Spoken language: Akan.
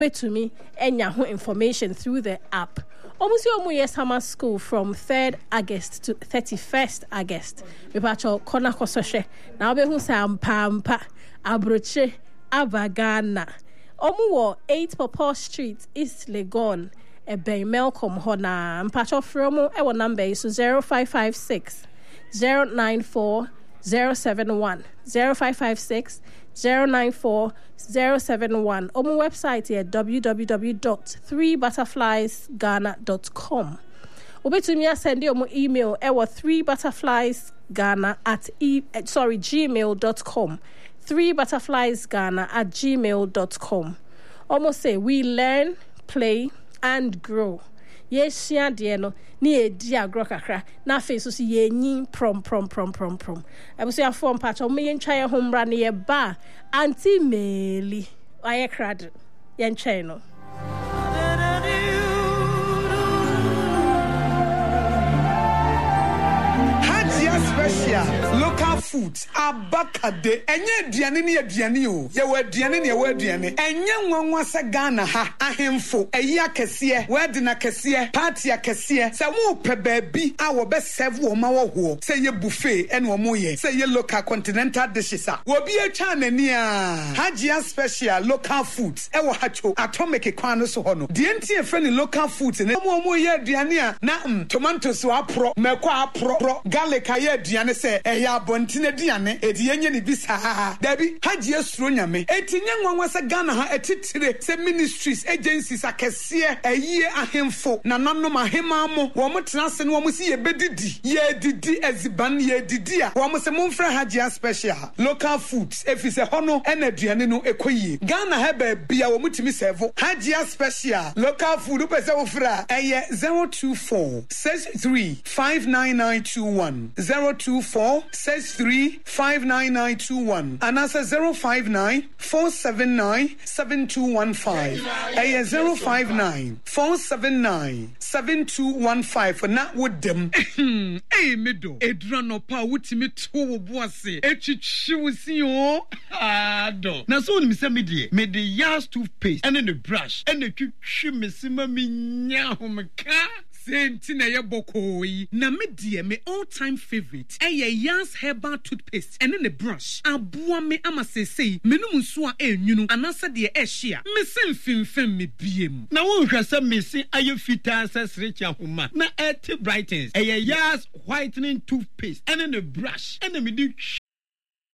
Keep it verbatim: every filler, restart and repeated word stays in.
to me and Yahoo information through the app. Almost your year summer school from third August to thirty-first August. We patch our corner kososhe. Now be who sam pampa abroche abagana. Omu eight Papa Street, East Legon. E be Malcolm Hona. Patch of Romo. Our number is zero five five six zero nine four zero seven one zero five five six zero nine four zero seven one. On my website here w w w dot three butterflies ghana dot com. Obe to me send you my email ewa three butterflies ghana at e sorry gmail dot com. three butterflies ghana at gmail dot com. Almost say we learn, play and grow. Yes, she and no near dear grokakra. Na face to see ye nin prom prom prom prom prom. I will say a form patch of me and try a home run near bar. Auntie Meli, I crad yen channel. Special local foods abakade enye aduane ne aduane o ye wa aduane ne wa aduane enye nwanwa se Ghana ha ahemfo eyi akese we de na kese party akese se wo pe baabi a wo be serve wo ma wo ho se ye buffet ene wo mo ye se ye local continental dishes a wo bi atwa nani a Hajia special local foods e wo hacho atomic kwan no so ho no de enti e fre ni local foods ne mo mo ye aduane a na mm, tomatoes wa pro meko apro pro garlic aye aduane se eya bontine aduane edi yenye ni bisa dabi Hajia suro nyame etinye nwanwa se Ghana ha etitire se ministries agencies akese eyi ahemfo na nanom ahema mo wo motena se ne wo mo si ye bedidi ye didi eziban ye didi a wo mo se momfra Hajia special local foods efise hono ena aduane no ekoyie Ghana ha ba bia wo mutimi serve Hajia special local food pese wo fra eye zero two four six three five nine nine two one zero two four six three five nine nine two one and answer zero five nine four seven nine seven two one five eye zero five nine four seven nine seven two one five for not with them eh medo edrano pa wutimi to wo boase etwitwi wusi o ado na so ni se me de me de yas toothpaste and the brush and the twitwi mesima me nya homka Senti na ye bokoi na me die me all time favorite eye Yas herbal toothpaste and then the brush aboa me ama sesei menum nso a enwunu anasa de e hia me sem fimfem me biem na won hwese me se aye fita sesrecha homa na et brightens eye Yas whitening toothpaste and then the brush and me di